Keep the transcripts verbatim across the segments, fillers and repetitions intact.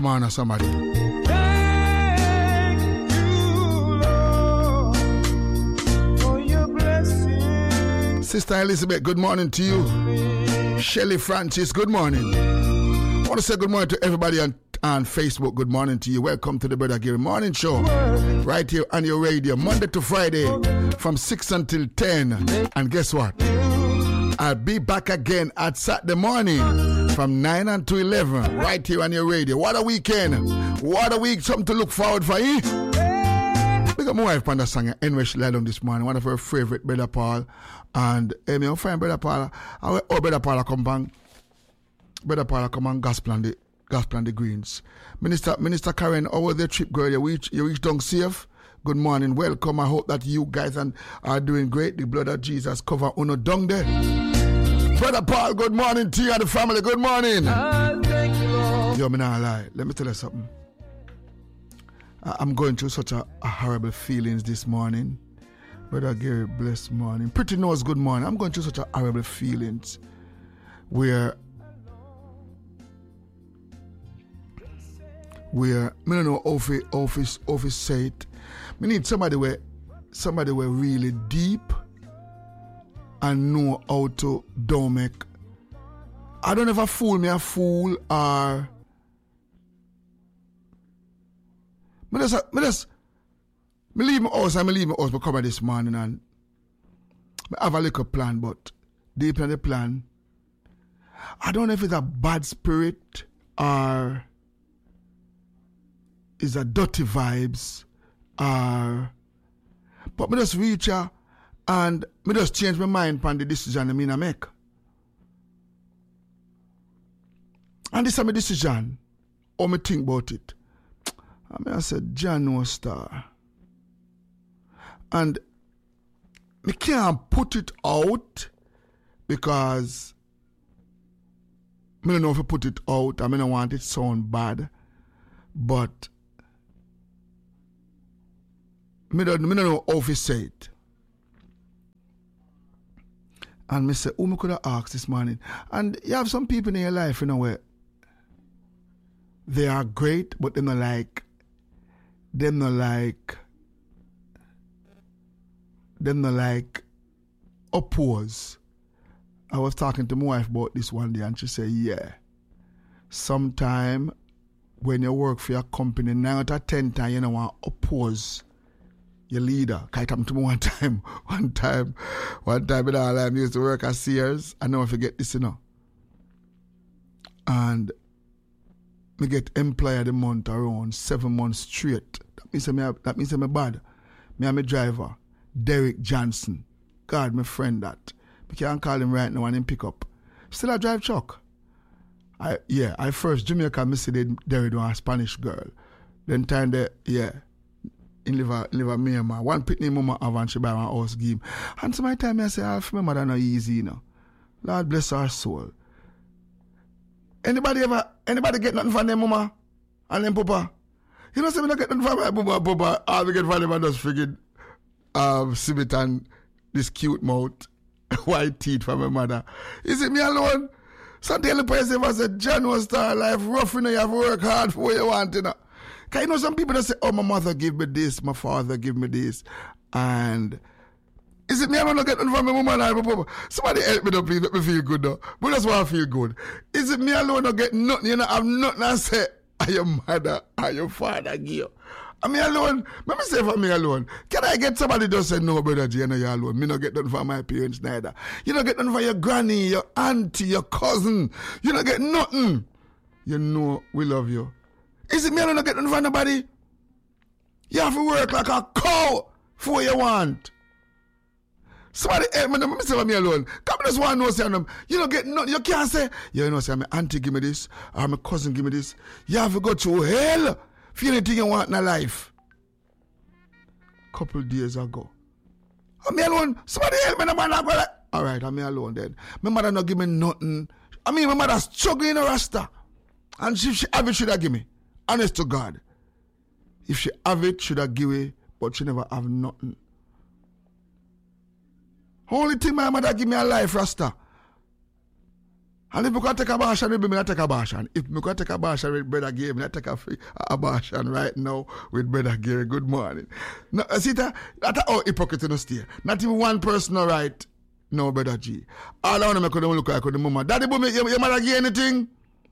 on, somebody. Thank you, Lord, for your blessing. Sister Elizabeth, good morning to you. Shelley Francis, good morning. I want to say good morning to everybody on, on Facebook. Good morning to you. Welcome to the Brother Gary Morning Show. Right here on your radio, Monday to Friday from six until ten. And guess what? I'll be back again at Saturday morning from nine until eleven. Right here on your radio. What a weekend. What a week. Something to look forward for, eh? We got my wife on the song anyway she lied on this morning. One of her favorite, Brother Paul. And hey, me, I'm fine, Brother Paul. Oh, Brother Paul come back. Brother Paul come on gospel and the gospel and the greens. Minister Minister Karen, how was the trip, girl? You reach you reach down safe? Good morning, welcome. I hope that you guys and are doing great. The blood of Jesus cover uno down there. Brother Paul, good morning to you and the family. Good morning. I thank you, Lord. Yo, me not lie. Let me tell you something. I- I'm going through such a, a horrible feelings this morning. Brother Gary, blessed morning. Pretty nose, good morning. I'm going through such a horrible feelings where where me don't know office office office say it. Me need somebody where somebody where really deep and know how to don't make. I don't ever fool me a fool or me just me just me leave my house and me leave my house me come this morning and I have a little plan, but deep in the plan I don't know if it's a bad spirit or is a dirty vibes or but me just reach her and me just change my mind upon the decision I mean I make. And this is my decision. How me think about it. I mean I said John no star. And me can't put it out because me don't know if I put it out. I mean I want it to sound bad. But me don't, me don't know how to say it. And me say, who me could have asked this morning? And you have some people in your life, you know, where they are great, but they're not like, they're not like, they're not like oppose. I was talking to my wife about this one day and she said, yeah, sometime when you work for your company, nine out of ten times you don't want to oppose your leader. Cause it happened to me one time, one time, one time in our life, I used to work at Sears. I never forget this, you know. And me get employee of the month around seven months straight. That means me, that means me bad. Me and my driver, Derek Johnson. God, my friend that. I can't call him right now and him pick up. Still I drive truck. I yeah, I first Jamaica me see the Derek with a Spanish girl. Then time there, yeah. In live in live a Myanmar. One pitney mama have and she buy my house game. And so my time I say, I my mother not easy, you know. Lord bless her soul. Anybody ever anybody get nothing from them mama and them papa? You know, say me not get nothing from my mama papa. All we get from them and just figured um Sibit and this cute mouth, white teeth from my mother. Is it me alone? So tell the person if I said John was star life rough, you know, you have to work hard for what you want, you know. Because you know some people that say, oh, my mother give me this, my father give me this. And is it me I'm not getting from my mama and my papa? Somebody help me though, please, make me feel good though. But that's why I feel good. Is it me alone not get nothing, you know, I have nothing I say, are your mother, are your father give you? Am I alone? Let me say for me alone. Can I get somebody that say, no, brother G, you know you're alone. Me not get nothing from my parents neither. You don't get nothing from your granny, your auntie, your cousin. You don't get nothing. You know we love you. Is it me alone not get nothing from nobody? You have to work like a cow for what you want. Somebody help me, let me say for me alone. Come just want to know, say, you don't get nothing. You can't say, yeah, you know, say, my auntie give me this, or my cousin give me this. You have to go through hell for anything you want in a life. Couple days ago. I'm me alone. Somebody help me, no man. Like, all right, I'm me alone then. My mother not give me nothing. I mean, my mother's struggling in a rasta. And if she have it, should have give me. Honest to God. If she have it, should have give it, but she never have nothing. Only thing my mother give me a life, rasta. And if we can take a abortion, maybe I take a abortion. If we can take a abortion with Brother Gary, I take a free abortion right now with Brother Gary. Good morning. No, see that? That's how hypocrite in the state. Not even one person no right. No, Brother G. All I want to make them look like the mama. Daddy, boy, you, you mother give anything?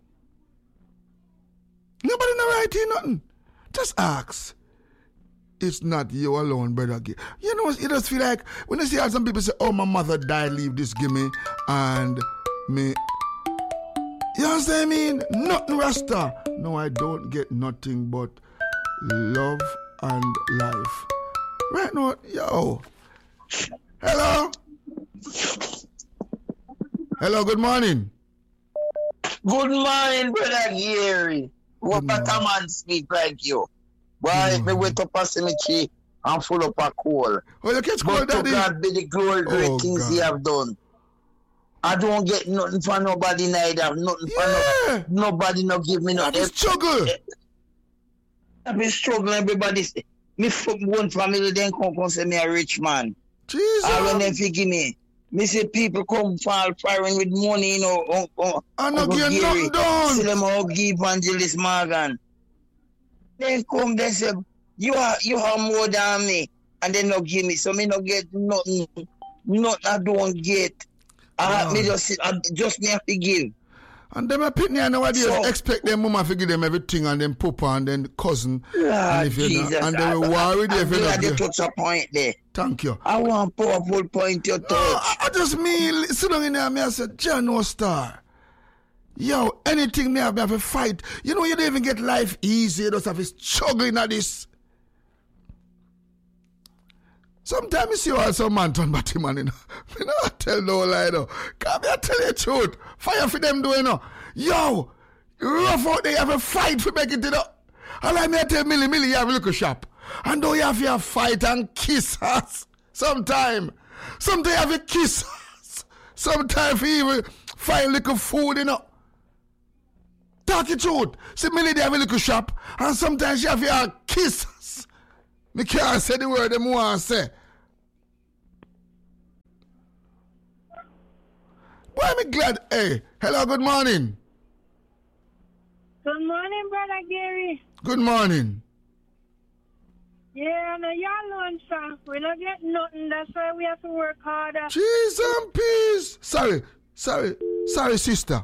Nobody no right here, nothing. Just ask. It's not you alone, Brother Gary. You know, you just feel like, when you see how some people say, oh, my mother died, leave this, give me, and me... You understand what I mean? Nothing Rasta. No, I don't get nothing but love and life. Right now, yo. Hello? Hello, good morning. Good morning, Brother Gary. What a man speak like you. Why, if me wake up a cemetery and full up a coal. Oh, you catch coal, But to Daddy? God be the glory, great Oh, things God. he have done. I don't get nothing for nobody neither. Nothing Yeah. for no, nobody no give me I nothing. just struggle. I been struggling, everybody say. Me from one family then come come say me a rich man. Jesus. I when them forgive me. Me say people come fall firing with money, you know. Oh, oh, I no Uncle get Gary. nothing done. See them all give Evangelist Morgan. Then come, they say, you are you have more than me. And they no give me. So me no get nothing. Nothing I don't get. I Wow. me just I just me have to give. And them a pitney and nowadays So- expect them mama to give them everything and then papa and then cousin. Ah, and if you Jesus. know, and they I- will I- worry there I'm if you glad you not. touch a point there. Thank you. I want powerful point you No, touch. I, I just mean, sit down in there and me I say, John no star. Yo, anything me have, me have to fight. You know, you don't even get life easy. You just have to struggling at this. Sometimes you see how some man turn back to man, you know. Me not tell no lie, though. Come here, tell you the truth. Fire for them doing, you know. Yo, rough out there, you have a fight for make it, you know. And like me I tell Millie, Millie, you have a little shop. And though you have to fight and kiss us sometime. Sometimes you have to kiss us. Sometimes you even find little food, you know. Talk the truth. See, Millie, they have a little shop. And sometimes you have to kiss us. Me can't say the word them want to say. Why am I glad? Hey, hello, good morning. Good morning, Brother Gary. Good morning. Yeah, no, y'all alone, sir. We don't get nothing. That's why we have to work harder. Cheese and peace. Sorry, sorry, sorry, sister.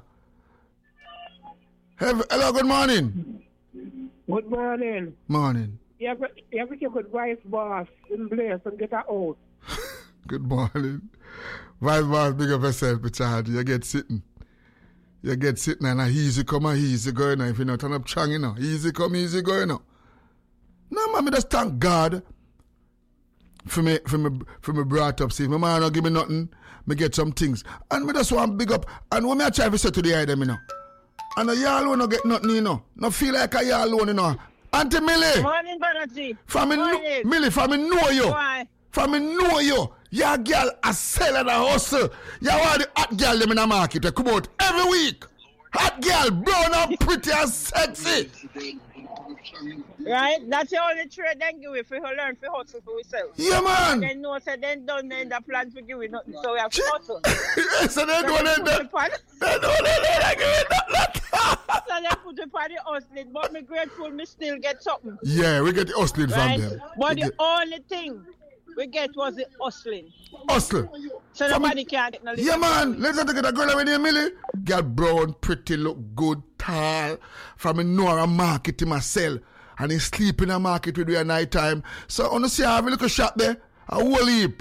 Have, hello, good morning. Good morning. Morning. You have, you have to take good wife boss in place and get her out. Good morning. Vice boss, big up yourself, Pichard. You get sitting. You get sitting and a easy come and easy going on. If you not turn up chang, you know. Easy come, easy going on. No, man, me just thank God for me, for me, for me brought up. See, my man don't give me nothing. Me get some things. And me just want big up. And when me I try to say to the item, you know. And a y'all alone don't get nothing, you know. No feel like a y'all alone, you know. Auntie Millie. Morning, Brother G. For me, know, Morning. Millie, for me know you. Why? For me know you. Your girl a sell and a hustle. You want the hot girl them in the market. They come out every week. Hot girl, brown and pretty and sexy. Right? That's the only trade then give if we learn to hustle for ourselves. Yeah, man. Then know say then done then the plan to give we nothing. So we have to Ch- hustle. so they do So it. they put They it on- do it. They give it that. so they put it on the hustling. But me grateful me still get something. Yeah, we get the hustling from Right? them. But We the get only thing we get was the hustling. hustle. So From nobody it- can get no little Yeah, man. Let's not get a girl over there, Millie. Girl brown, pretty, look good, tall. From a Nora market to myself. And he sleep in a market with you at night time. So, on the see, I have a little shop there. A whole heap.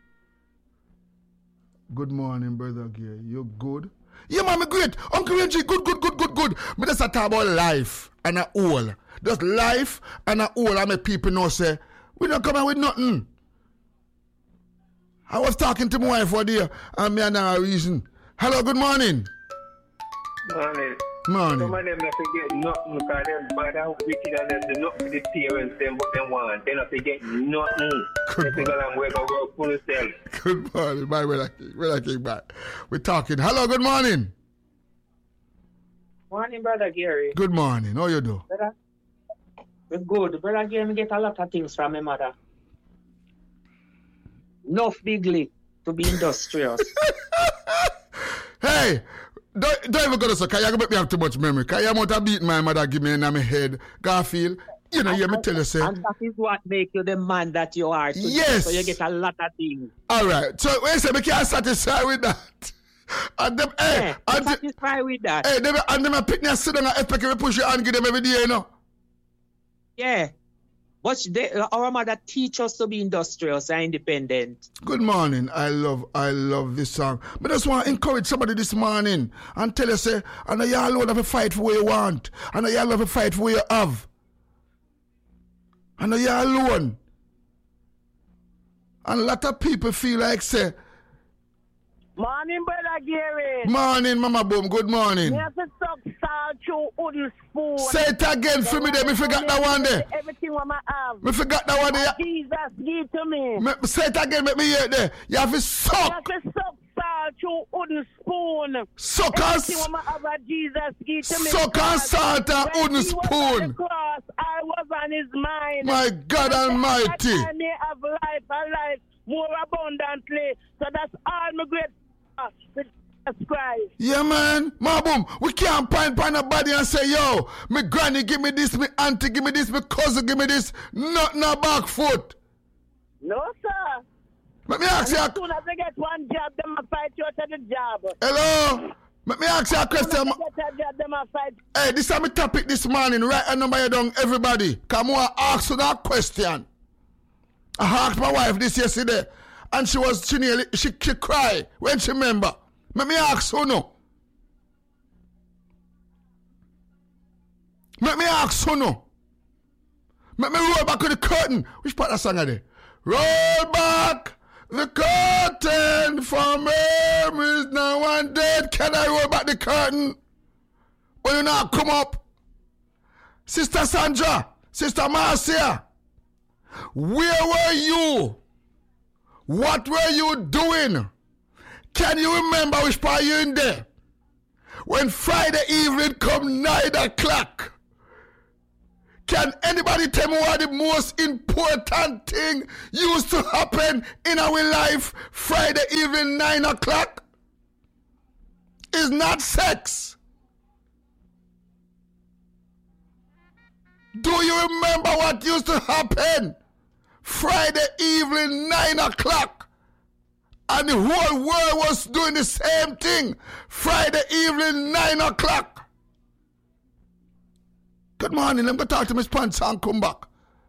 Good morning, brother Gary. You good? Yeah, man, me great. Uncle Reggie, good, good, good, good, good. Me just a talk about life and a whole. Just life and a whole. And my people know say, we don't come out with nothing. I was talking to my wife one day, and me and her reason. Hello, good morning. Morning. Morning. Some of them not forget nothing because them bad and wicked and them do nothing for the parents them what they want. They not forget nothing. Good They think I'm going to work for themselves. Good morning. Bye, when I came, when I came back. We're talking. Hello, good morning. Morning, Brother Gary. Good morning. How you do? Brother, we're good. Brother Gary, me get a lot of things from my mother. Enough bigly to be industrious. Hey, don't, don't even go to so, because you make me have too much memory. Because you amount of beat my mother give me in my head. Garfield, you know, you me tell you, say. And that is what makes you the man that you are today. Yes. So you get a lot of things. All right. So, when you say, we can't satisfy with that. And them, hey, Yeah, and the- satisfied with that. hey, them, and them pick me and sit down and expect me push you and give them every day, you know. Yeah. But they, our mother teach us to be industrious and independent. Good morning. I love, I love this song. But I just want to encourage somebody this morning and tell you, say, I know you alone have a fight for what you want. I know you all have a fight for what you have. I know you alone. And a lot of people feel like, say, Morning, brother Gary. morning, Mama Boom, good morning. Me have to suck salt through wooden spoon. Say it again for me there. Me forgot that one there. Everything what I have. Me forgot that one there. Jesus, give to me. Me, say it again, make me hear it there. You have to Me suck. have to suck salt through wooden spoon. Suck and, Everything s- what I have, Jesus, give to me. suck and because salt and when wooden he was on the spoon. cross, I was on his mind. My God Almighty. That I may have life and life more abundantly. So that's all my great with Jesus Christ. Yeah, man. Maboom, we can't point point a body and say, yo, me granny give me this, me auntie give me this, me cousin give me this. Nothing a back foot. No, sir. Let me ask you As a, soon as I get one job, them a fight you to the job. hello? Let me ask you a question. As soon as I get a job, them a fight. Hey, this is my topic this morning. Right a number you down, everybody. Come on, ask you that question. I asked my wife this yesterday, and she was, she nearly, she, she cried when she remember. Let me ask you no. Let me ask you no. Let me roll back to the curtain. Which part of the song are they? Roll back the curtain for memories now and dead. Can I roll back the curtain? Will you not come up? Sister Sandra, Sister Marcia, where were you? What were you doing? Can you remember which part you in there? When Friday evening come nine o'clock. Can anybody tell me what the most important thing used to happen in our life Friday evening nine o'clock? Is not sex. Do you remember what used to happen Friday evening nine o'clock? And the whole world was doing the same thing Friday evening nine o'clock. Good morning. Let me go talk to Miss Pants and come back.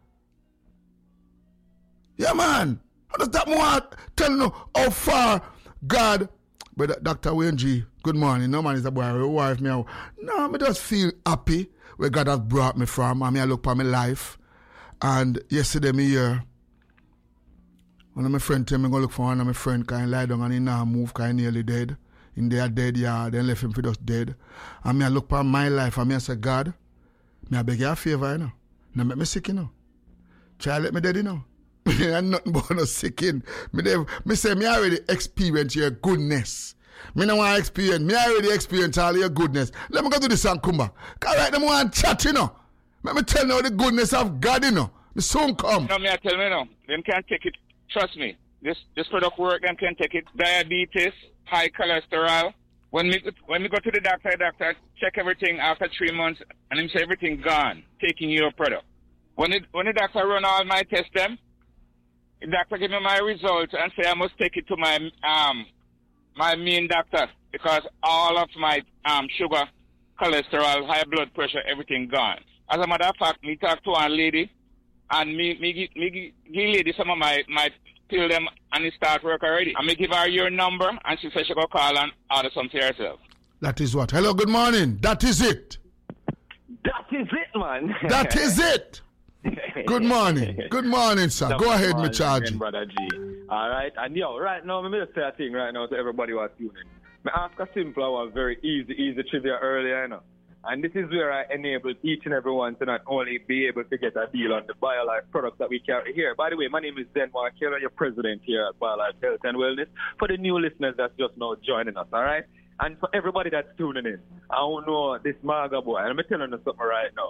Yeah, man. How does that want tell you how far God, but Doctor Wayne G, good morning. No man is a boy, a wife me. out. No, I just feel happy where God has brought me from. I mean, I look at my life. And yesterday, me here, one of my friends tell me go look for one of my friends because he lie down and he now move because he nearly dead. In their dead, yeah, then left him for just dead. And me I look at my life and me I say, God, me I beg you a favor, you know. Now make me sick, you know. Try let me dead, you know. I'm nothing but no sick in. Me, they, me say, me already experience your goodness. Me no want to experience. Me already experience all your goodness. Let me go to this and come back. Because right now I want to chat, you know. Let me tell you the goodness of God, you know. Me soon come. No, me I tell me no. Them can't take it. Trust me. This this product work, them can take it. Diabetes, high cholesterol. When we when we go to the doctor, the doctor check everything after three months, and him say everything gone, taking your product. When it when the doctor run all my tests, them, the doctor give me my results and say I must take it to my um my main doctor because all of my um sugar, cholesterol, high blood pressure, everything gone. As a matter of fact, me talk to one lady, and me me gi- me gi- give lady some of my my pill them and it start work already. And me give her your number, and she said she go call and order something herself. That is what. Hello, good morning. That is it. That is it, man. That is it. Good morning. Good morning, sir. Go ahead, me charge. Again, brother G. All right, and yo, right now, let me just say a thing right now to everybody who is tuning. Me ask a simple one, very easy, easy trivia earlier, you know. And this is where I enable each and everyone to not only be able to get a deal on the BioLife products that we carry here. By the way, my name is Denmark Killer, your president here at BioLife Health and Wellness. For the new listeners that's just now joining us, all right? And for everybody that's tuning in, I don't know this Maga boy, and I'm telling you something right now.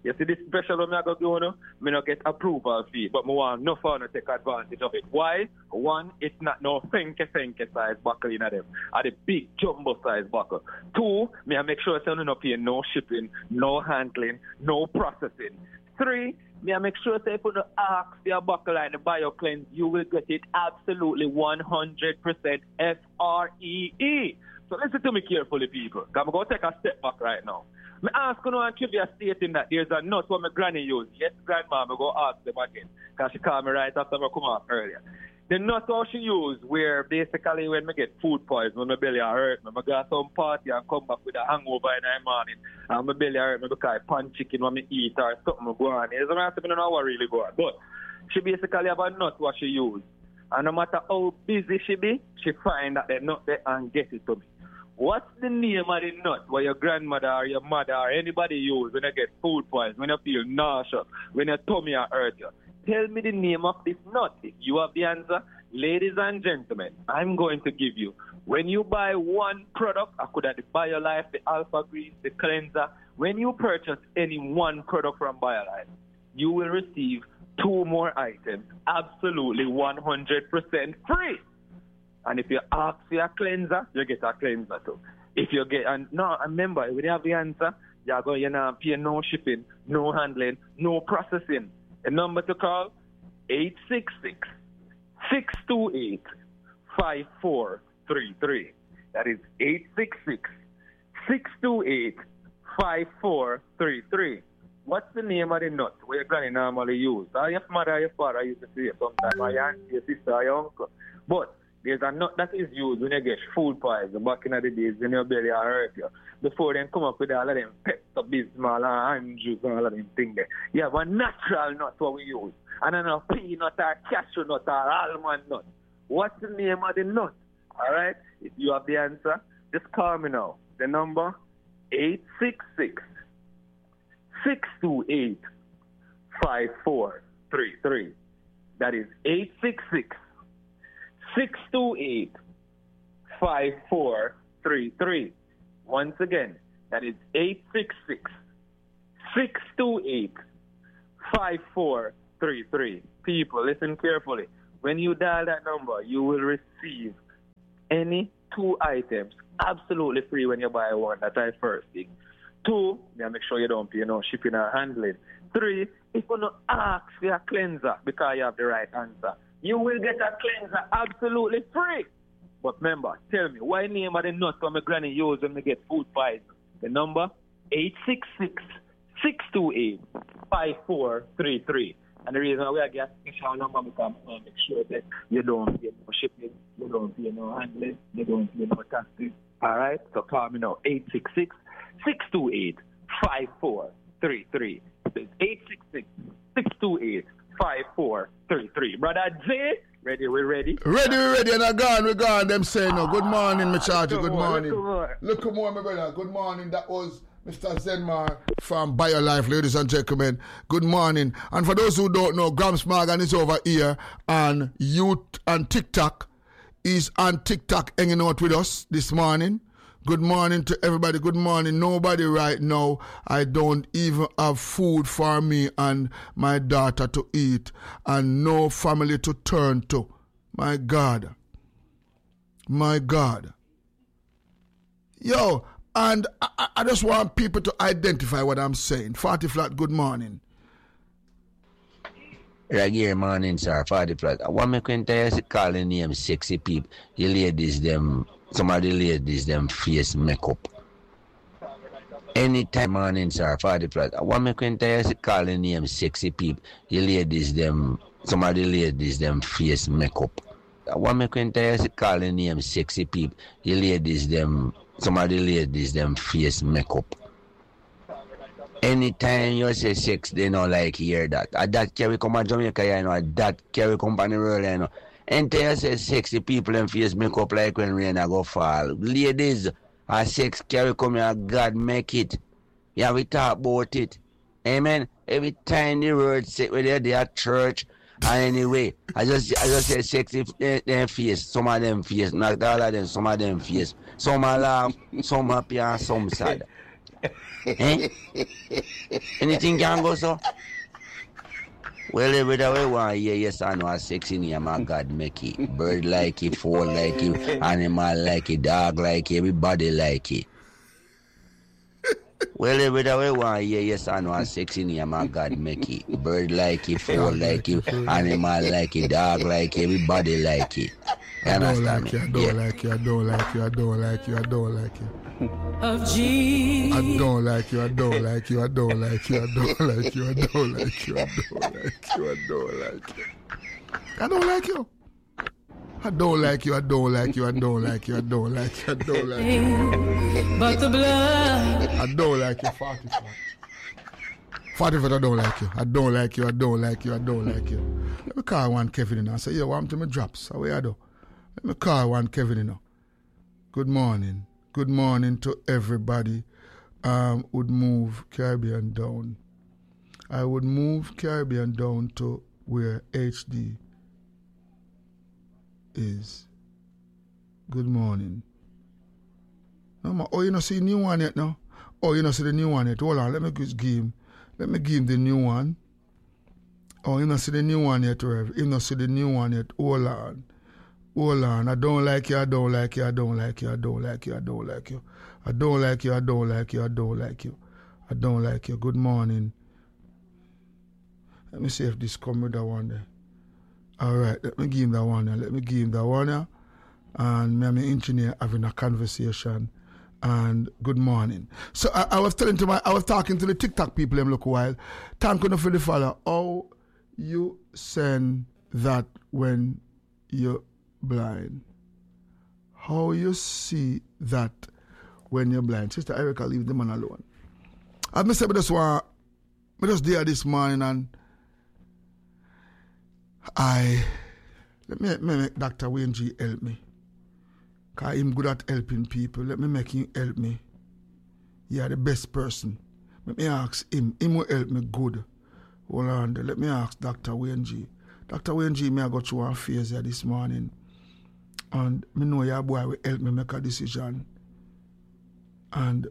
You see this special one I go do, no? Me not get approval fee, but me want no fun to take advantage of it. Why? One, it's not no fenke fenke size buckle in them. Are the big jumbo size buckle. Two, me I make sure I not pay no shipping, no handling, no processing. Three, me I make sure say put the ask for your buckle like the BioCleanse, you will get it absolutely one hundred percent F R E E. So listen to me carefully, people. I'm going to take a step back right now. Me ask you one trivia stating that there's a nut what my granny used. Yes, grandma, I'm going to ask them again. Because she called me right after I come off earlier. The nut how she used where basically when I get food poison, when my belly hurt, me, I go to some party and come back with a hangover in the morning, and my belly hurt me because I pan chicken when I eat or something go on. It's not I don't know what really go on. But she basically have a nut what she used. And no matter how busy she be, she find that the nut there and get it to me. What's the name of the nut where your grandmother or your mother or anybody use when you get food poison, when you feel nauseous, when your tummy hurt you? Tell me the name of this nut. If you have the answer, ladies and gentlemen, I'm going to give you. When you buy one product, I could have the BioLife, the Alpha Green, the cleanser. When you purchase any one product from BioLife, you will receive two more items, absolutely one hundred percent free. And if you ask for a cleanser, you get a cleanser too. If you get, and no, remember, when you have the answer, you're going to you pay no shipping, no handling, no processing. The number to call, eight six six, six two eight, five four three three. That is eight six six, six two eight, five four three three. What's the name of the nut where your granny normally use? Or your mother or your father used to say sometimes, or your auntie, your sister, or your uncle. But there's a nut that is used when you get food poison back in the days when your belly hurt you. Before they come up with all of them Pepto-Bismol and Andrews and all of them things there. You have a natural nut what we use. And then a peanut or cashew nut or almond nut. What's the name of the nut? Alright? If you have the answer, just call me now. The number eight six six, six two eight, five four three three. That is eight six six, six two eight, five four three three. Once again, that is eight six six, six two eight, five four three three. People, listen carefully. When you dial that number, you will receive any two items absolutely free when you buy one. That's our first thing. Two, yeah, make sure you don't pay no shipping or handling. Three, if you don't ask for a cleanser because you have the right answer, you will get a cleanser absolutely free. But remember, tell me, why name of the nut for my granny use when they get food poison? The number, eight six six, six two eight, five four three three. And the reason why I get a special number because I make sure that you don't pay no shipping, you don't pay no handling, you don't pay no taxes. All right? So call me now, eight six six, six two eight, five four three three. It's eight six six, six two eight, five four three three. Brother Jay, ready, we ready? Ready, we ready, and I gone, we gone. Them say no. Good morning, my charger. Good morning. Look more. Look more, my brother. Good morning. That was Mister Zenmar from BioLife, ladies and gentlemen. Good morning. And for those who don't know, Grams Morgan is over here on youth and TikTok. He's on TikTok hanging out with us this morning. Good morning to everybody. Good morning. Nobody right now. I don't even have food for me and my daughter to eat and no family to turn to. My God. My God. Yo, and I, I just want people to identify what I'm saying. forty Flat, good morning. Regular morning, sir. forty Flat. I want me to tell you, calling name sexy people. You ladies, them. Some of the ladies, them face makeup. Anytime morning, sir, forty Flat. I want me to tell you, calling name sexy people. You ladies, them, some of the ladies, them face makeup. I want me to tell you, calling name sexy people. You ladies, them, some of the ladies, them face makeup. Anytime you say sex, they don't like hear that. A that carry come to Jamaica, you know, a that carry come on the road, you know. And tell you say sexy people and face makeup like when rain a go fall. Ladies, a sex carry come here, God make it. Yeah, we talk about it. Amen. Every time the word say whether they are church or anyway, I just I just say sexy them face, some of them face, not all of them, some of them face. Some are laugh, some happy and some sad. Eh? Anything can go so? Well, every day we want to hear yes or no, a sexy name, my God, make it. Bird like it, fowl like it, animal like it, dog like it, everybody like it. Well, every day we want to hear yes or no, a sexy name, my God, make it. Bird like it, fowl like it, animal like it, dog like it, everybody like it. You I don't understand like me? you, I don't Yeah. like you, I don't like you, I don't like you, I don't like you. of Jesus. I don't like you, I don't like you, I don't like you, I don't like you, I don't like you, I don't like you, I don't like you. I don't like you. I don't like you, I don't like you, I don't like you, I don't like you, I don't like you. But the blood I don't like you, forty foot. forty foot, I don't like you. I don't like you, I don't like you, I don't like you. Let me call one Kevin in and say, yo, I'm to me drops. How are you do? Let me call one Kevin in now. Good morning. Good morning to everybody. Um, would move Caribbean down. I would move Caribbean down to where H D is. Good morning. No, ma, oh, you not see the new one yet now? Oh, you not see the new one yet? Hold on, let me just give him. Let me give him the new one. Oh, you not see the new one yet, Rev? You not see the new one yet? Hold on. Hold on. I don't like you, I don't like you, I don't like you, I don't like you, I don't like you. I don't like you, I don't like you, I don't like you. I don't like you. Good morning. Let me see if this come with that one there. All right, let me give him that one there. Let me give him that one there. And me and my engineer having a conversation. And good morning. So I, I was telling to my, I was talking to the TikTok people them look a while. Thank you for the follow. How you send that when you're blind? How you see that when you're blind? Sister Erica, leave the man alone. I must say, I just want, I just there this morning and I, let me, let me make Doctor Wayne G help me. Because I'm good at helping people. Let me make him help me. You are the best person. Let me ask him. Him will help me good. Hold on. Let me ask Doctor Wayne G. Doctor Wayne G, me I got through one phase here this morning. And me know your boy will help me make a decision. And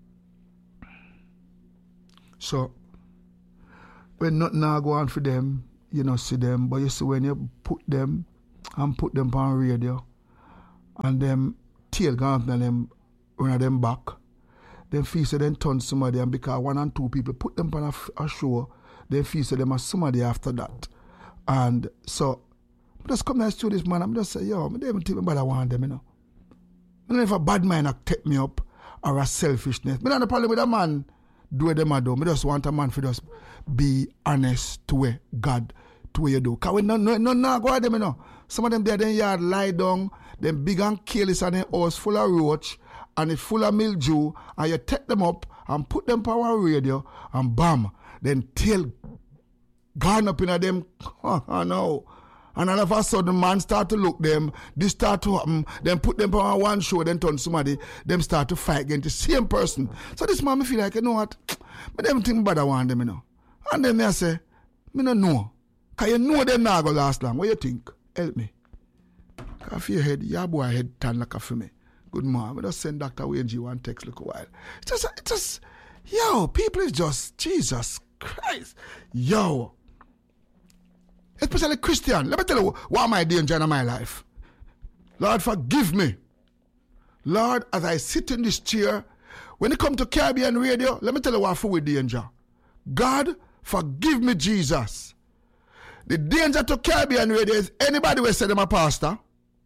so, when nothing now go on for them, you know, see them. But you see when you put them and put them on radio, and them tail gone and them run them back, then feel say them turn somebody, and because one and two people put them on a, a show, then feel say them as somebody after that. And so, I just come to this man, I'm just say, yo, I don't even think about I want them, you know. I don't know if a bad mind will take me up or a selfishness. I don't have a problem with a man do what them I do. I just want a man to just be honest to where God, to where you do. Because we no, no, no, no, go at them, you know. Some of them there, then yard lie down, them big and careless and their house full of roach and it's full of mildew, and you take them up and put them on our radio and bam, then tail gone up in them. Oh no. And all of a sudden, man start to look them, this start to happen, then put them on one show, then turn somebody, them start to fight against the same person. So this man, me feel like, you know what, but them think bad I want them, you know. And then me I say, me no know. Because you know them not go last long. What you think? Help me. Because your head, your boy head turn like a for me. Good morning. I just send Doctor Wayne G one text look a while. It's just, it's just, yo, people is just, Jesus Christ. Yo. Especially Christian. Let me tell you what am I danger in my life. Lord, forgive me. Lord, as I sit in this chair, when it comes to Caribbean radio, let me tell you what for with danger. God, forgive me, Jesus. The danger to Caribbean radio is anybody will say them a pastor.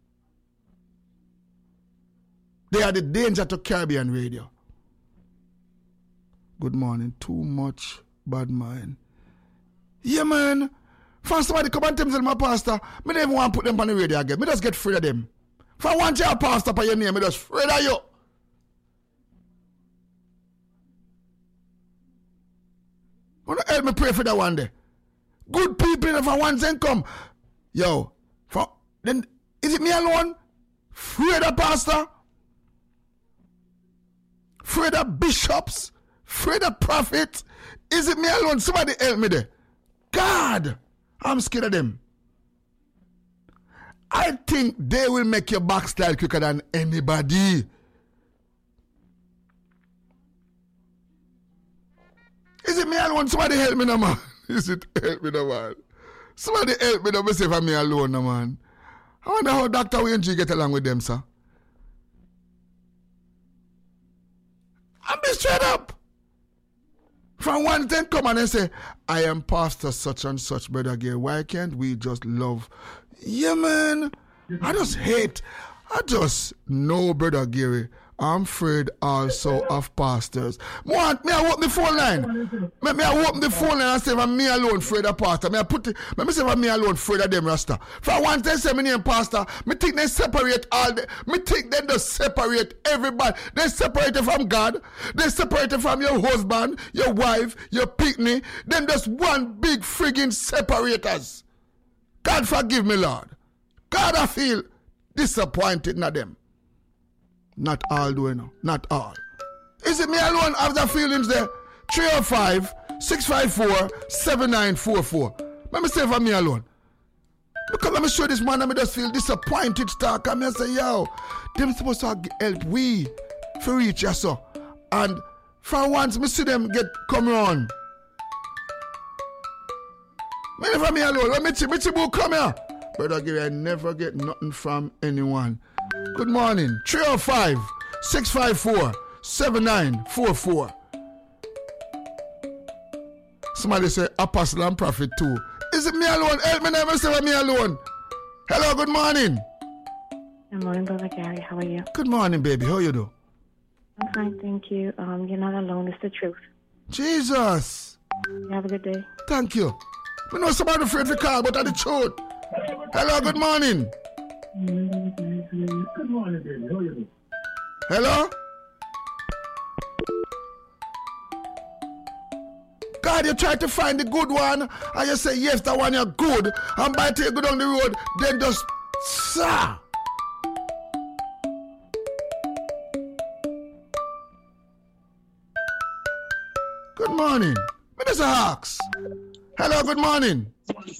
They are the danger to Caribbean radio. Good morning. Too much bad mind. Yeah, man. For somebody come and tell me my pastor, me don't even want to put them on the radio again. Me just get afraid of them. If I want your pastor for your name, me just afraid of you. Wanna help me pray for that one day? Good people, if I want them come. Yo, for, then is it me alone? Afraid of pastor? Afraid of bishops? Afraid of prophets? Is it me alone? Somebody help me there. God, I'm scared of them. I think they will make you backslide quicker than anybody. Is it me alone? Somebody help me now, man. Is it help me now, man? Somebody help me now, me say for me alone now, man. I wonder how Doctor Wayne G get along with them, sir. I'm be straight up. From one thing come and say, I am Pastor such and such, Brother Gary. Why can't we just love? Yeah, man. I just hate. I just know, Brother Gary. I'm afraid also of pastors. Want me I open the phone line. Me, me I open the phone line and say, for me alone afraid of pastor. Me I put it, me say for me alone afraid of them Rasta. For one time say me name pastor, me think they separate all the, me think they just separate everybody. They separate from God. They separate from your husband, your wife, your picnic. Then there's one big friggin' separators. God forgive me, Lord. God, I feel disappointed in them. Not all, do you know? Not all. Is it me alone have the feelings there? three oh five, six five four, seven nine four four. Let me say for me alone. Because let me show this man, I just feel disappointed. Start and I say, yo, them supposed to help we for reach us. So. And for once, me see them get come on. Me for me alone. Let me see, me see who come here. Brother Gary, I never get nothing from anyone. Good morning. three oh five, six five four, seven nine four four. Somebody say apostle and prophet too. Is it me alone? Help me never say me alone. Hello, good morning. Good morning, Brother Gary. How are you? Good morning, baby. How you do? I'm fine, thank you. Um, you're not alone. It's the truth. Jesus. You have a good day. Thank you. I know somebody afraid to call, but that's the truth. Hello, good morning. Good morning, baby. How are you? Hello? God, you try to find the good one, and you say, yes, that one you're good, and by the time you go down the road, then just, sir. Good morning. Minister Hawks. Hello, good morning.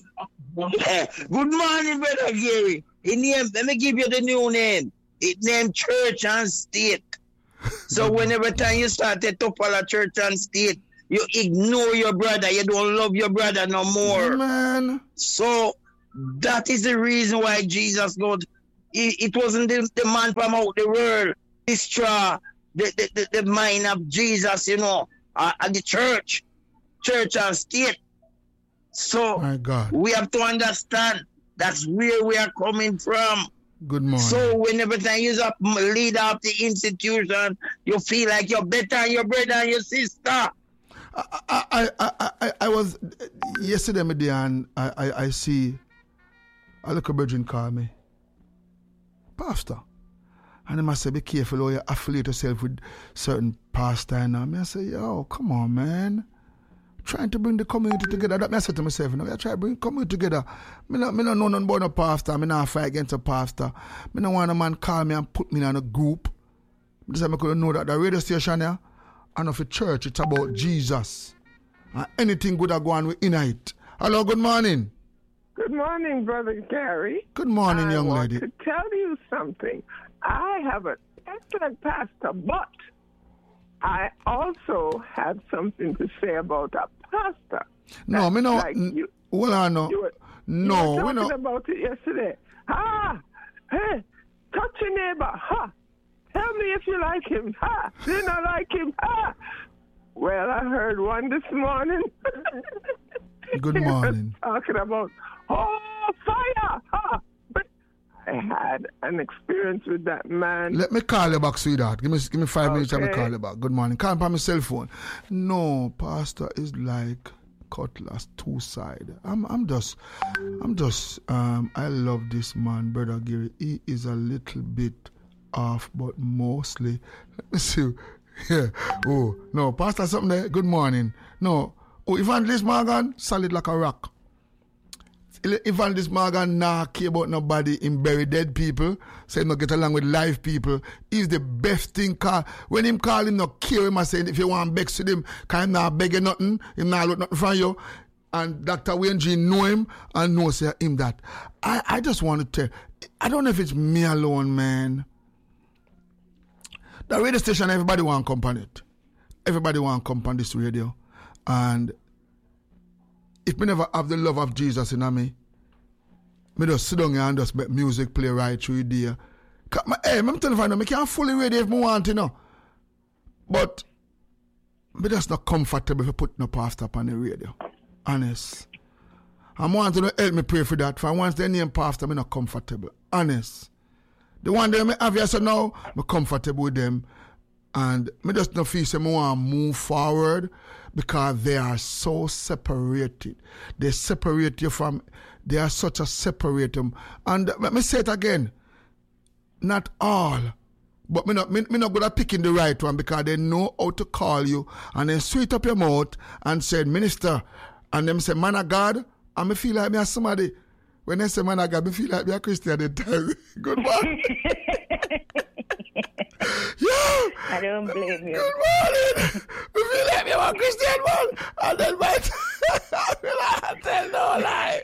Good morning, Brother Gary. In name, let me give you the new name. It named Church and State. So whenever time you start to follow Church and State, you ignore your brother. You don't love your brother no more. Man. So that is the reason why Jesus God, it, it wasn't the, the man from out the world, destroy the, the, the, the mind of Jesus, you know, uh, at the church, Church and State. So my God, we have to understand that's where we are coming from. Good morning. So whenever time you're a leader of the institution, you feel like you're better than your brother and your sister. I I I I, I was yesterday midday and I, I, I see a little virgin call me, Pastor. And I must say, be careful how you affiliate yourself with certain pastor. And I say, yo, come on, man. Trying to bring the community together. That I said to myself, you know, I try to bring the community together. Me not, me not know nothing about no pastor. Me not fight against a pastor. Me not want a man call me and put me in a group. Just I could know that the radio station here, and of a church, it's about Jesus. And anything good that go on within it. Hello, good morning. Good morning, Brother Gary. Good morning, I young want lady. to tell you something. I have an excellent pastor, but I also have something to say about a pastor. No, me no. Like you, well, I know. You were, no, you were we talking know. about it yesterday. Ah, hey, touch your neighbor. Ha, tell me if you like him. Ha, do not like him. Ha. Well, I heard one this morning. Good morning. Talking about oh fire. Ha. But I had an experience with that man. Let me call you back, sweetheart. Give me give me five Okay. minutes and me call you back. Good morning. Call me on my cell phone. No, pastor is like cutlass two side. I'm I'm just I'm just um I love this man, Brother Gary. He is a little bit off, but mostly let me see. Yeah. Oh, no, Pastor something there. Good morning. No. Oh, Evangelist Morgan, solid like a rock. Evangelist Morgan nah care about nobody in bury dead people. Say no get along with live people. He's the best thing call. When him call him no care him and say if you want begs with him, can him not beg you nothing, him not look nothing from you. And Doctor Wayne G know him and know say him that. I, I just want to tell, I don't know if it's me alone, man. The radio station, everybody want to come on it. Everybody want to come on this radio. And if me never have the love of Jesus in me, me just sit down here and just make music play right through the day. Hey, I'm telling you, I can't fully ready if I want, you know. But me just not comfortable for putting a pastor up on the radio. Honest. I'm wanting to help me pray for that. For once they name pastor, I'm not comfortable. Honest. The one that I have here so now, I'm comfortable with them. And I just don't feel say I want to move forward because they are so separated. They separate you from, they are such a separatum. And let me say it again, not all, but me not, me, me not good at picking the right one because they know how to call you and then sweet up your mouth and say, minister, and them say, man of God, and me feel like me as somebody. When they say man of God, me feel like me a Christian at the time. Good morning. Yo! I don't blame you. Good morning. Me feel like me a Christian man. And then my I feel like I tell no lie.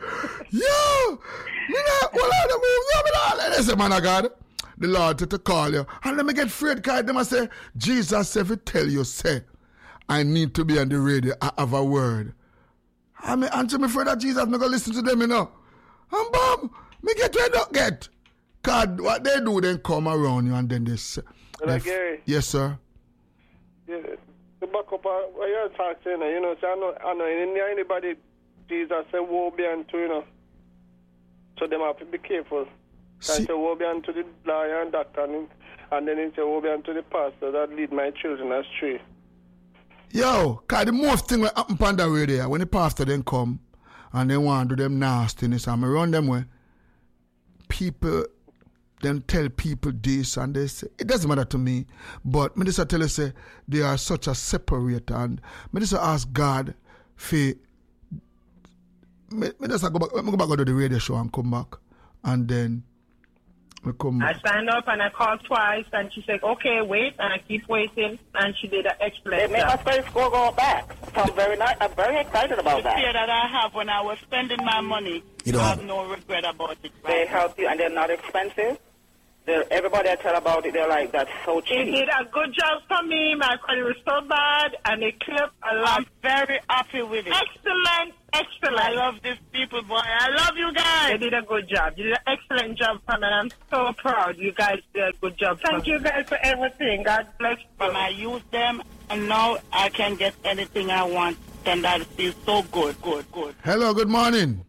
Yo! Me not hold on the move. Yo, me not. And they say, man of God, the Lord to, to call you. And let me get afraid because them I say, Jesus if he tell you, say, I need to be on the radio. I have a word. I mean, answer me afraid that Jesus me go listen to them, you know. And bomb, me get where not get. God, what they do, then come around you and then they say. Hello, Gary. Yes, sir. Yeah, to back up uh, what you're talking, you know, so I know, I know in anybody, Jesus said, woe be unto, you know. So them have to be careful. See, I say, woe be unto the lawyer and doctor, and, and then he say, woe be unto the pastor that lead my children astray. Yo, cause the most thing that happen on the radio, when the pastor then come and they want to do them nastiness and me run them way, people then tell people this and they say, it doesn't matter to me, but me just tell you say, they are such a separator and me just ask God for, me, me just go back, me go back to the radio show and come back and then I come I signed up and I called twice and she said, okay, wait, and I keep waiting and she did an excellent They made my face go go back. So I'm very nice. I'm very excited about The that. fear that I have when I was spending my money, You I don't have have no regret about it. They help you and they're not expensive. They're, everybody I tell about it, they're like, that's so He cheap. did a good job for me. My credit was so bad and they clipped a lot. I'm very happy with it. Excellent, excellent. I love these people, boy. I love you guys. They did a good job. You did an excellent job for me and I'm so proud. You guys did a good job. Thank you guys for everything. God bless you. When I use them, and now I can get anything I want, and that feels so good, good, good. Hello, good morning.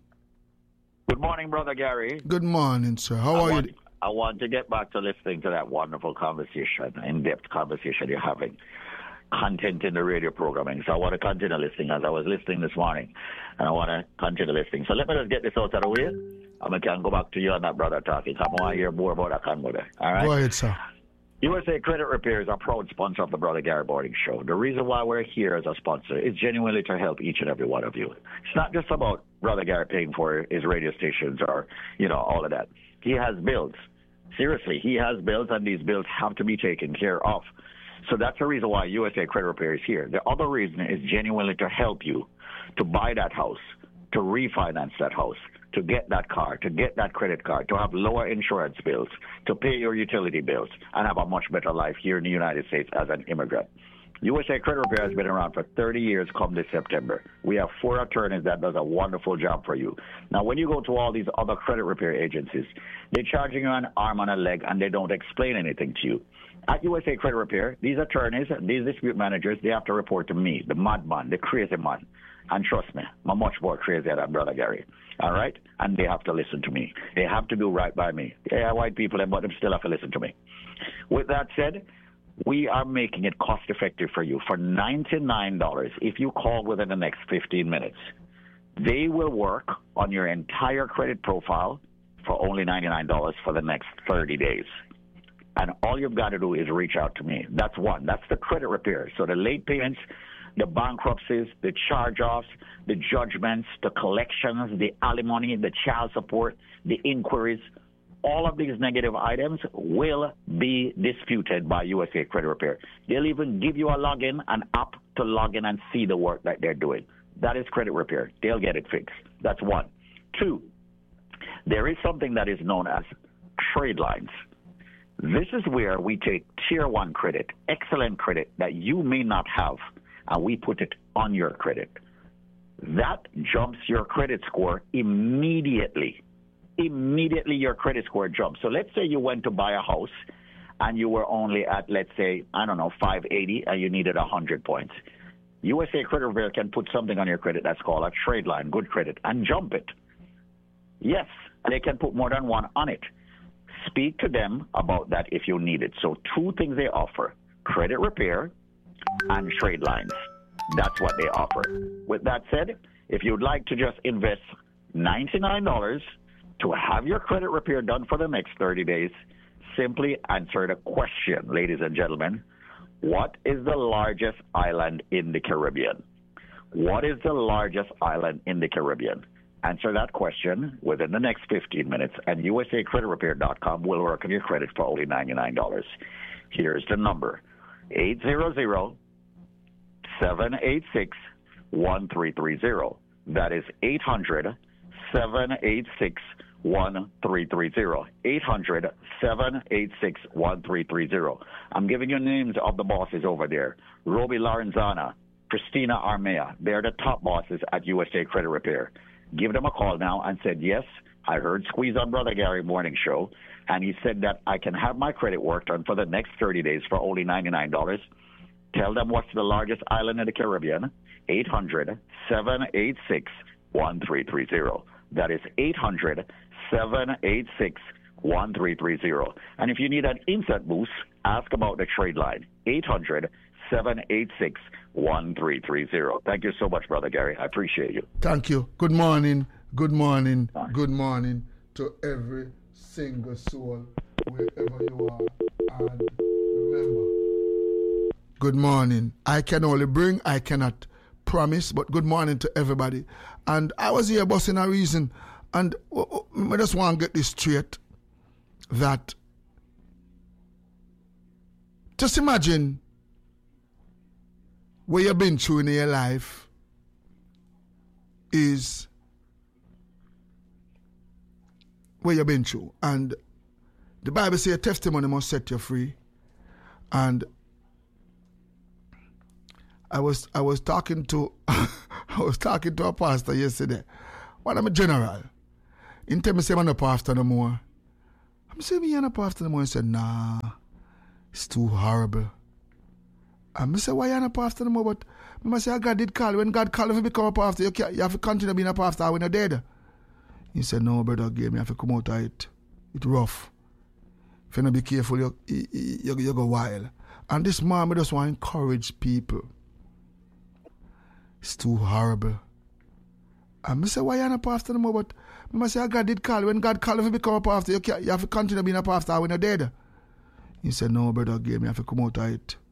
Good morning, Brother Gary. Good morning, sir. How I are want, you? I want to get back to listening to that wonderful conversation, in-depth conversation you're having. Content in the radio programming. So I want to continue listening as I was listening this morning. And I want to continue listening. So let me just get this out of the way. And we can go back to you on that, brother, talking. I want to hear more about that convo there. All right? Go ahead, sir. U S A Credit Repair is a proud sponsor of the Brother Gary Boarding Show. The reason why we're here as a sponsor is genuinely to help each and every one of you. It's not just about Brother Gary paying for his radio stations or, you know, all of that. He has bills. Seriously, he has bills, and these bills have to be taken care of. So that's the reason why U S A Credit Repair is here. The other reason is genuinely to help you to buy that house, to refinance that house, to get that car, to get that credit card, to have lower insurance bills, to pay your utility bills, and have a much better life here in the United States as an immigrant. U S A Credit Repair has been around for thirty years come this September. We have four attorneys that does a wonderful job for you. Now, when you go to all these other credit repair agencies, they're charging you an arm and a leg, and they don't explain anything to you. At U S A Credit Repair, these attorneys, these dispute managers, they have to report to me, the madman, the crazy man. And trust me, I'm much more crazy than Brother Gary. All right? And they have to listen to me. They have to do right by me. Yeah, white people, but they still have to listen to me. With that said, we are making it cost effective for you. For ninety-nine dollars, if you call within the next fifteen minutes, they will work on your entire credit profile for only ninety-nine dollars for the next thirty days. And all you've got to do is reach out to me. That's one. That's the credit repair. So the late payments, the bankruptcies, the charge-offs, the judgments, the collections, the alimony, the child support, the inquiries, all of these negative items will be disputed by U S A Credit Repair. They'll even give you a login, an app to log in and see the work that they're doing. That is credit repair. They'll get it fixed. That's one. Two, there is something that is known as trade lines. This is where we take tier one credit, excellent credit that you may not have, and we put it on your credit. That jumps your credit score immediately. Immediately your credit score jumps. So let's say you went to buy a house and you were only at, let's say, I don't know, five eighty, and you needed one hundred points. U S A Credit Repair can put something on your credit that's called a trade line, good credit, and jump it. Yes, they can put more than one on it. Speak to them about that if you need it. So two things they offer, credit repair and trade lines. That's what they offer. With that said, if you'd like to just invest ninety-nine dollars to have your credit repair done for the next thirty days, simply answer the question, ladies and gentlemen. What is the largest island in the Caribbean? What is the largest island in the Caribbean? Answer that question within the next fifteen minutes, and U S A Credit Repair dot com will work on your credit for only ninety-nine dollars. Here's the number, eight hundred, seven eight six, one three three zero. That is eight hundred, seven eight six, one three three zero. eight hundred, seven eight six, one three three zero. I'm giving you names of the bosses over there. Roby Lorenzana, Christina Armea. They're the top bosses at U S A Credit Repair. Give them a call now and said, yes, I heard Squeeze on Brother Gary morning show, and he said that I can have my credit work done for the next thirty days for only ninety-nine dollars. Tell them what's the largest island in the Caribbean, eight hundred, seven eight six, one three three zero. That is eight hundred, seven eight six, one three three zero. And if you need an instant boost, ask about the trade line, eight hundred, seven eight six, one three three zero. Thank you so much, Brother Gary. I appreciate you. Thank you. Good morning, good morning, good morning to every single soul, wherever you are. And remember, good morning. I can only bring, I cannot promise, but good morning to everybody. And I was here bossing a reason, and I just want to get this straight, that just imagine what you've been through in your life is what you've been through. And the Bible says testimony must set you free. And I was I was talking to I was talking to a pastor yesterday. One of my general. He tell me say I'm not a pastor no more. I'm saying me I'm not a pastor no more. He said, nah, it's too horrible. And I said, why you not a pastor no more? But I say, God did call. When God called you to become a pastor, you, can't, you have to continue being a pastor when you're dead. He said, no, brother, again, you have to come out of it. It's rough. If you don't be careful, you, you, you, you go wild. And this man, I just want to encourage people. It's too horrible. And I say, why you not a pastor no more? But I say, God did call. When God called you to become a pastor, you, can't, you have to continue being a pastor when you're dead. He said, no, brother, again, you have to come out of it.